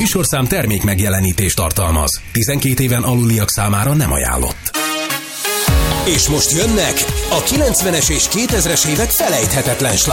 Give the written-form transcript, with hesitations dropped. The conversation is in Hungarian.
műsorszám termék megjelenítést tartalmaz. 12 éven aluliak számára nem ajánlott. És most jönnek a 90-es és 2000-es évek felejthetetlen slágerei.